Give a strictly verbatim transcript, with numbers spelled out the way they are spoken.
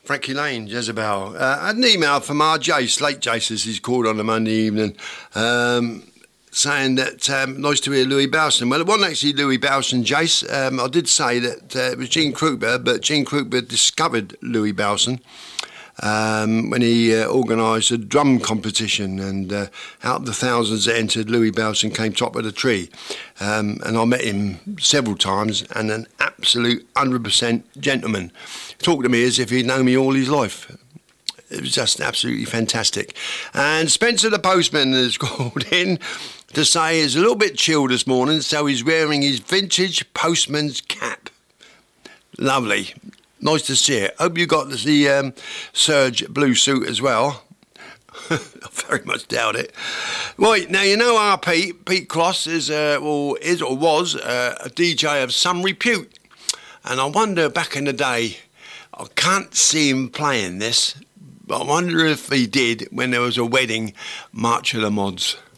Frankie Lane, Jezebel. Uh, I had an email from our Jace, late Jace as he's called on a Monday evening, um, saying that um, nice to hear Louis Bowson. Well, it wasn't actually Louis Bowson, Jace. Um, I did say that uh, it was Gene Krupa, but Gene Krupa discovered Louis Bowson um, when he uh, organised a drum competition, and uh, out of the thousands that entered, Louis Bowson came top of the tree. Um, and I met him several times, and an absolute one hundred percent gentleman. Talked to me as if he'd known me all his life. It was just absolutely fantastic. And Spencer the postman has called in to say he's a little bit chilled this morning, so he's wearing his vintage postman's cap. Lovely. Nice to see it. Hope you got the um, Serge blue suit as well. I very much doubt it. Right, now you know our Pete, Pete Cross is, uh, or is or was uh, a D J of some repute. And I wonder, back in the day, I can't see him playing this, but I wonder if he did when there was a wedding, March of the Mods.